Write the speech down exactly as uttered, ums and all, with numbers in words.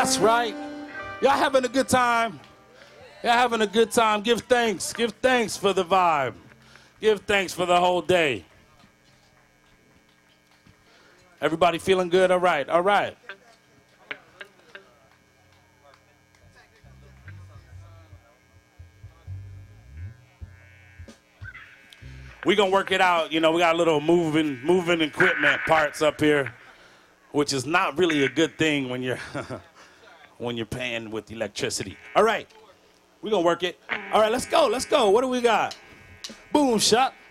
That's right. Y'all having a good time? Y'all having a good time? Give thanks. Give thanks for the vibe. Give thanks for the whole day. Everybody feeling good? All right, all right. We're going to work it out. You know, we got a little moving, moving equipment parts up here, which is not really a good thing when you're, when you're paying with electricity. All right, we're going to work it. All right, let's go, let's go. What do we got? Boom shot.